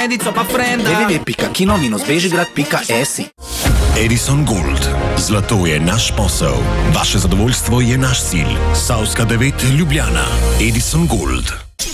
frendico pa frenda. www.kino-bežigrad.si Edison Gold. Zlato je naš posel. Vaše zadovoljstvo je naš cilj. Savska 9 Ljubljana. Edison Gold.